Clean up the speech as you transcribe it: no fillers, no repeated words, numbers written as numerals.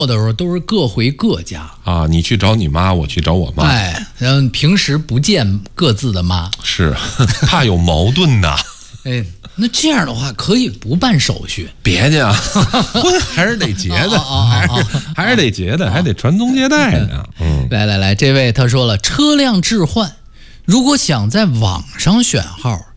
的时候都是各回各家啊，你去找你妈，我去找我妈。 哎，然后平时不见各自的妈， 是怕有矛盾呐。 哎，那这样的话可以不办手续？ 别介啊，婚还是得结的，还是得结的，还得传宗接代呢。 来，这位他说了，车辆置换，如果想在网上选号，